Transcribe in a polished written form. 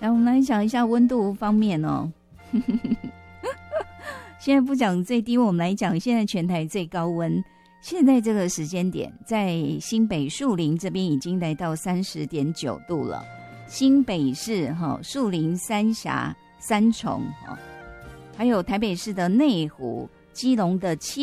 来，我们来讲一下温度方面哦。现在不讲最低，我们来讲现在全台最高温。现在这个时间点，在新北树林这边已经来到30.9度了。新北市树林、三峡、三重还有台北市的内湖、基隆的